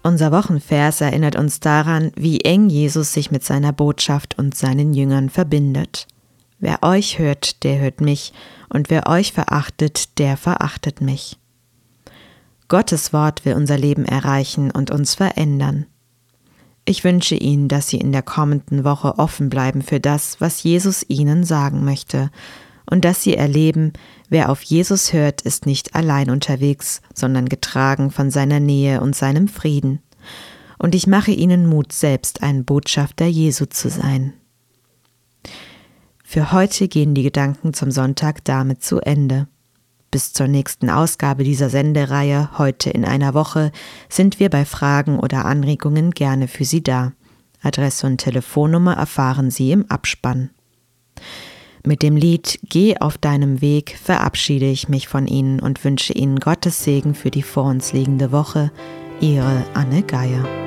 Unser Wochenvers erinnert uns daran, wie eng Jesus sich mit seiner Botschaft und seinen Jüngern verbindet. Wer euch hört, der hört mich, und wer euch verachtet, der verachtet mich. Gottes Wort will unser Leben erreichen und uns verändern. Ich wünsche Ihnen, dass Sie in der kommenden Woche offen bleiben für das, was Jesus Ihnen sagen möchte, und dass Sie erleben, wer auf Jesus hört, ist nicht allein unterwegs, sondern getragen von seiner Nähe und seinem Frieden. Und ich mache Ihnen Mut, selbst ein Botschafter Jesu zu sein. Für heute gehen die Gedanken zum Sonntag damit zu Ende. Bis zur nächsten Ausgabe dieser Sendereihe, heute in einer Woche, sind wir bei Fragen oder Anregungen gerne für Sie da. Adresse und Telefonnummer erfahren Sie im Abspann. Mit dem Lied »Geh auf deinem Weg« verabschiede ich mich von Ihnen und wünsche Ihnen Gottes Segen für die vor uns liegende Woche. Ihre Anne Geier.